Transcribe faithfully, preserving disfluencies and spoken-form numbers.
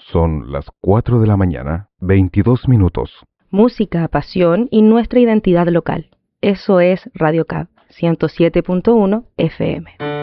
Son las cuatro de la mañana, veintidós minutos. Música, pasión y nuestra identidad local. Eso es Radio C A B ciento siete punto uno F M.